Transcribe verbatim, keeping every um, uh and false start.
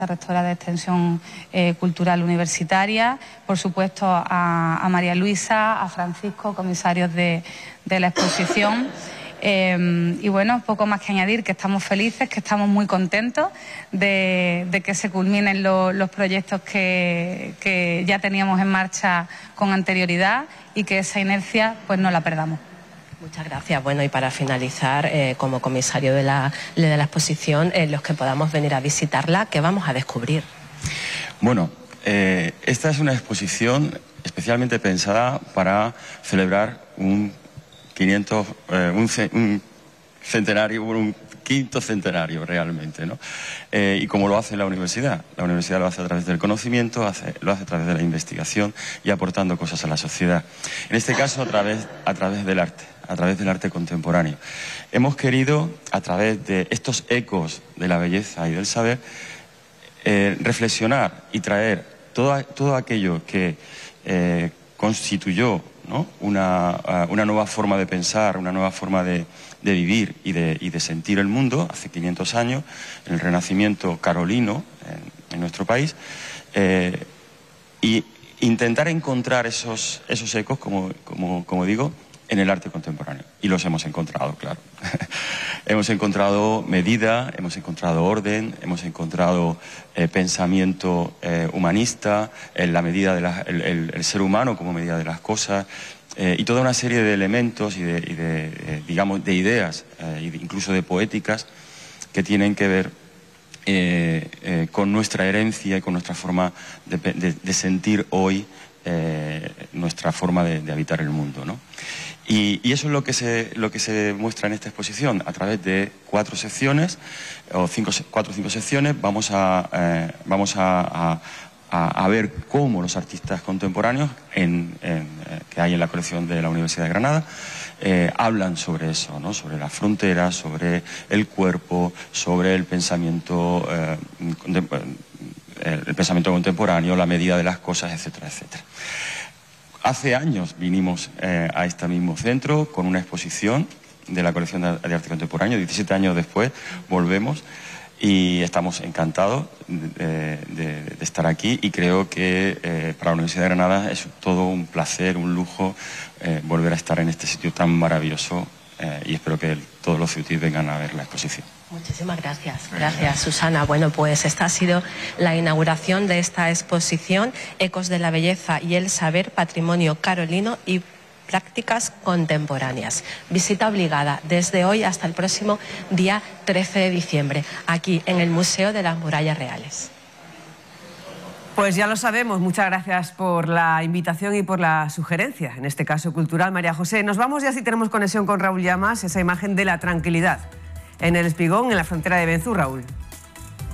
la rectora de Extensión eh, Cultural Universitaria, por supuesto a, a María Luisa, a Francisco, comisarios de, de la exposición. Eh, y bueno, poco más que añadir, que estamos felices, que estamos muy contentos de, de que se culminen lo, los proyectos que, que ya teníamos en marcha con anterioridad y que esa inercia pues no la perdamos. Muchas gracias. Bueno, y para finalizar, eh, como comisario de la, de la exposición, eh, los que podamos venir a visitarla, ¿qué vamos a descubrir? Bueno, eh, esta es una exposición especialmente pensada para celebrar un quinientos, eh, un, un centenario, un quinto centenario realmente, ¿no? Eh, y como lo hace la universidad. La universidad lo hace a través del conocimiento, hace, lo hace a través de la investigación y aportando cosas a la sociedad. En este caso, a través, a través del arte. a través del arte contemporáneo. Hemos querido, a través de estos ecos de la belleza y del saber, eh, reflexionar y traer todo, todo aquello que eh, constituyó, ¿no?, una, una nueva forma de pensar, una nueva forma de, de vivir y de, y de sentir el mundo hace quinientos años, en el Renacimiento carolino en, en nuestro país, eh, y intentar encontrar esos, esos ecos, como, como, como digo, en el arte contemporáneo. Y los hemos encontrado, claro. Hemos encontrado medida, hemos encontrado orden, hemos encontrado eh, pensamiento eh, humanista, en la medida de la, el, el, el ser humano como medida de las cosas, eh, y toda una serie de elementos y de, y de eh, digamos, de ideas, eh, incluso de poéticas, que tienen que ver eh, eh, con nuestra herencia y con nuestra forma de, de, de sentir hoy, eh, nuestra forma de, de habitar el mundo, ¿no? Y, y eso es lo que, se, lo que se muestra en esta exposición. A través de cuatro secciones, o cinco, cuatro o cinco secciones, vamos a, eh, vamos a, a, a ver cómo los artistas contemporáneos en, en, eh, que hay en la colección de la Universidad de Granada eh, hablan sobre eso, ¿no?, sobre las fronteras, sobre el cuerpo, sobre el pensamiento, eh, el pensamiento contemporáneo, la medida de las cosas, etcétera, etcétera. Hace años vinimos eh, a este mismo centro con una exposición de la colección de, de arte contemporáneo. diecisiete años después volvemos y estamos encantados de, de, de estar aquí, y creo que eh, para la Universidad de Granada es todo un placer, un lujo eh, volver a estar en este sitio tan maravilloso, eh, y espero que el, todos los ciutis vengan a ver la exposición. Muchísimas gracias. Gracias, Susana. Bueno, pues esta ha sido la inauguración de esta exposición, Ecos de la Belleza y el Saber, Patrimonio Carolino y Prácticas Contemporáneas. Visita obligada desde hoy hasta el próximo día trece de diciembre, aquí en el Museo de las Murallas Reales. Pues ya lo sabemos. Muchas gracias por la invitación y por la sugerencia, en este caso cultural, María José. Nos vamos ya, si tenemos conexión con Raúl Llamas, esa imagen de la tranquilidad en el Espigón, en la frontera de Benzú, Raúl.